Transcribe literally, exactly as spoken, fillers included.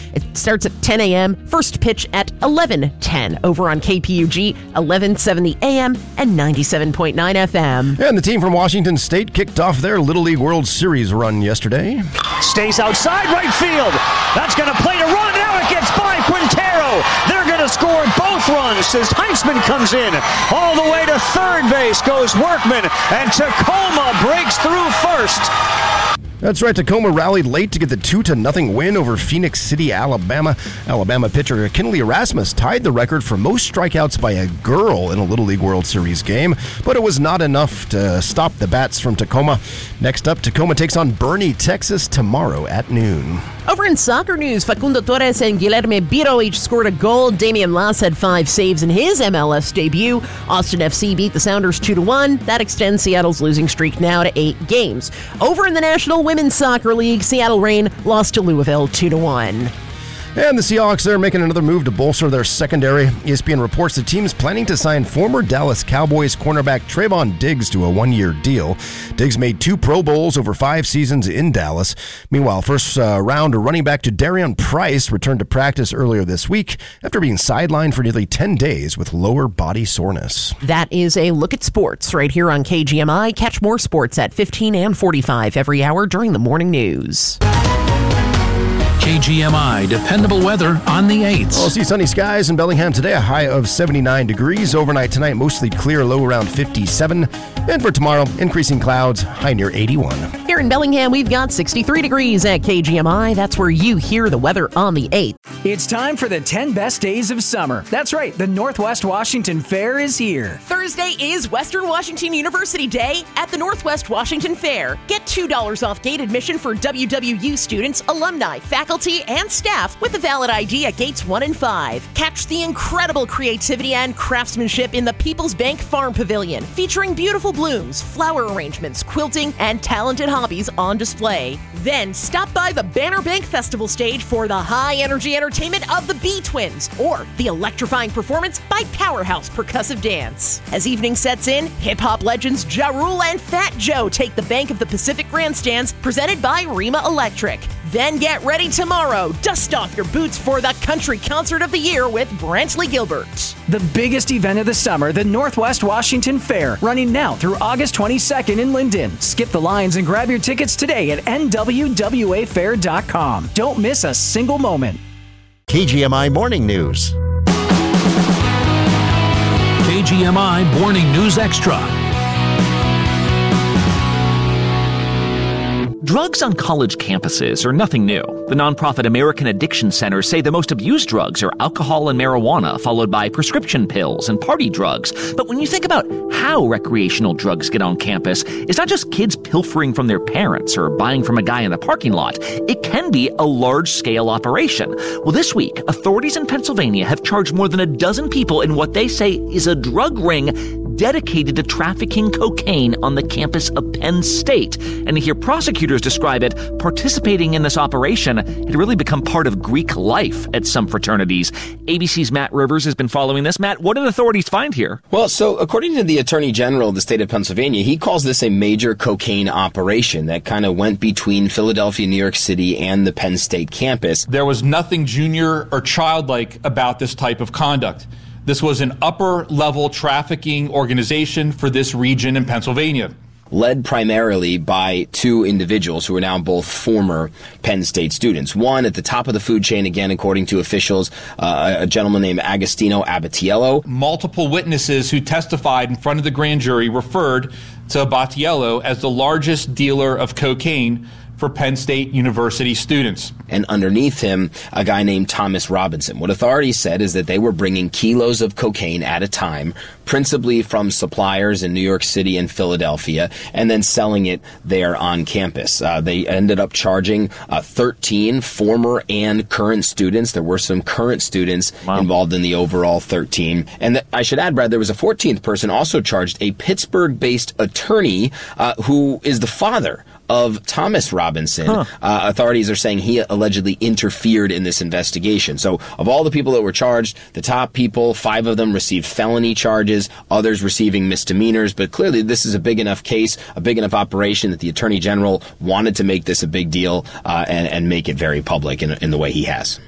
It starts at ten a.m., first pitch at eleven ten over on K P U G, eleven seventy A M and ninety-seven point nine F M. And the team from Washington State kicked off their Little League World Series run yesterday. Stays outside right field. That's going to play to run. Now it gets by Quintero. They're going to score both runs as Heinzman comes in. All the way to third base goes Workman, and Tacoma breaks through first. That's right, Tacoma rallied late to get the two to nothing win over Phoenix City, Alabama. Alabama pitcher Kinley Erasmus tied the record for most strikeouts by a girl in a Little League World Series game, but it was not enough to stop the bats from Tacoma. Next up, Tacoma takes on Boerne, Texas tomorrow at noon. Over in soccer news, Facundo Torres and Guilherme Biro each scored a goal. Damian Lass had five saves in his M L S debut. Austin F C beat the Sounders two to one. That extends Seattle's losing streak now to eight games. Over in the National Women's Soccer League, Seattle Reign lost to Louisville two to one. And the Seahawks are making another move to bolster their secondary. E S P N reports the team's planning to sign former Dallas Cowboys cornerback Trayvon Diggs to a one-year deal. Diggs made two Pro Bowls over five seasons in Dallas. Meanwhile, first uh, round running back Jadarian Price returned to practice earlier this week after being sidelined for nearly ten days with lower body soreness. That is a look at sports right here on K G M I. Catch more sports at fifteen and forty-five every hour during the morning news. K G M I dependable weather on the eights. We'll see sunny skies in Bellingham today, a high of seventy-nine degrees. Overnight tonight, mostly clear, low around fifty-seven. And for tomorrow, increasing clouds, high near eighty-one. Here in Bellingham, we've got sixty-three degrees at K G M I. That's where you hear the weather on the eighth. It's time for the ten best days of summer. That's right, the Northwest Washington Fair is here. Thursday is Western Washington University Day at the Northwest Washington Fair. Get two dollars off gate admission for W W U students, alumni, faculty, and staff with a valid I D at gates one and five. Catch the incredible creativity and craftsmanship in the People's Bank Farm Pavilion, featuring beautiful blooms, flower arrangements, quilting, and talented hobbies on display. Then stop by the Banner Bank Festival stage for the high-energy entertainment of the B-Twins, or the electrifying performance by Powerhouse Percussive Dance. As evening sets in, hip-hop legends Ja Rule and Fat Joe take the Bank of the Pacific Grandstands, presented by Rima Electric. Then get ready tomorrow. Dust off your boots for the Country Concert of the Year with Brantley Gilbert. The biggest event of the summer, the Northwest Washington Fair, running now through August twenty-second in Linden. Skip the lines and grab your tickets today at N W W A fair dot com. Don't miss a single moment. K G M I Morning News. K G M I Morning News Extra. Drugs on college campuses are nothing new. The nonprofit American Addiction Centers say the most abused drugs are alcohol and marijuana, followed by prescription pills and party drugs. But when you think about how recreational drugs get on campus, it's not just kids pilfering from their parents or buying from a guy in the parking lot. It can be a large-scale operation. Well, this week, authorities in Pennsylvania have charged more than a dozen people in what they say is a drug ring dedicated to trafficking cocaine on the campus of Penn State. And to hear prosecutors describe it, participating in this operation had really become part of Greek life at some fraternities. A B C's Matt Rivers has been following this. Matt, what did authorities find here? Well, so according to the Attorney General of the state of Pennsylvania, he calls this a major cocaine operation that kind of went between Philadelphia, New York City, and the Penn State campus. There was nothing junior or childlike about this type of conduct. This was an upper-level trafficking organization for this region in Pennsylvania. Led primarily by two individuals who are now both former Penn State students. One at the top of the food chain, again, according to officials, uh, a gentleman named Agostino Abatiello. Multiple witnesses who testified in front of the grand jury referred to Abatiello as the largest dealer of cocaine for Penn State University students. And underneath him, a guy named Thomas Robinson. What authorities said is that they were bringing kilos of cocaine at a time, principally from suppliers in New York City and Philadelphia, and then selling it there on campus. Uh, they ended up charging uh, thirteen former and current students. There were some current students wow. involved in the overall thirteen. And th- I should add, Brad, there was a fourteenth person also charged, a Pittsburgh-based attorney uh, who is the father of Thomas Robinson. Huh. Uh, authorities are saying he allegedly interfered in this investigation. So of all the people that were charged, the top people, five of them received felony charges, others receiving misdemeanors. But clearly this is a big enough case, a big enough operation that the Attorney General wanted to make this a big deal uh, and, and make it very public in, in the way he has.